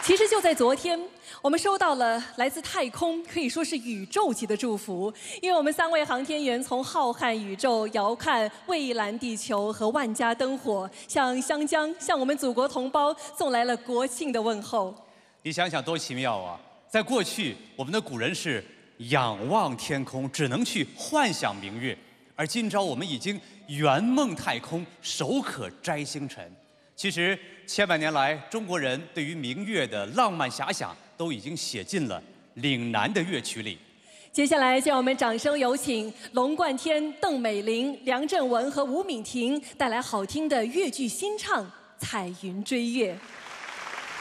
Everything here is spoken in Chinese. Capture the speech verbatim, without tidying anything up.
其实就在昨天，我们收到了来自太空，可以说是宇宙级的祝福，因为我们三位航天员从浩瀚宇宙遥看蔚蓝地球和万家灯火，向湘江、向我们祖国同胞送来了国庆的问候。 你想想多奇妙啊！在过去，我们的古人是仰望天空，只能去幻想明月，而今朝我们已经圆梦太空，手可摘星辰。其实千百年来，中国人对于明月的浪漫遐想都已经写进了岭南的乐曲里。 接下来，就让我们掌声有请龙贯天、邓美玲、梁振文和吴敏婷带来好听的越剧新唱《彩云追月》。